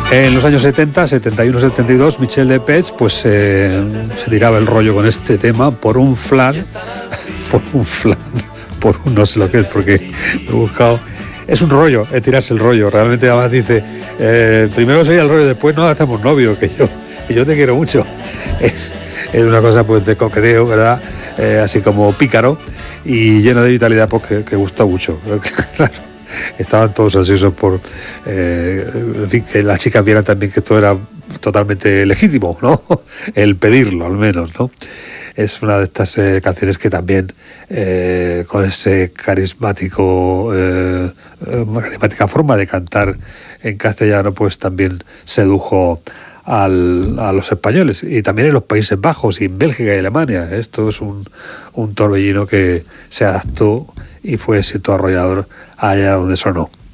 En los años 70, 71, 72, Michel Delpech pues se tiraba el rollo con este tema por un flan, por un no sé lo que es, porque he buscado. Es un rollo, es tirarse el rollo. Realmente además dice, primero sería el rollo, después nos hacemos novios, que yo te quiero mucho. Es una cosa pues de coqueteo, ¿verdad? Así como pícaro y lleno de vitalidad, pues que gusta mucho. Claro. Estaban todos ansiosos por en fin, que las chicas vieran también que esto era totalmente legítimo, ¿no? El pedirlo, al menos, ¿no? Es una de estas canciones que también con ese carismática forma de cantar en castellano, pues también sedujo a los españoles, y también en los Países Bajos y en Bélgica y Alemania. Esto es un torbellino que se adaptó y fue éxito arrollador allá donde sonó.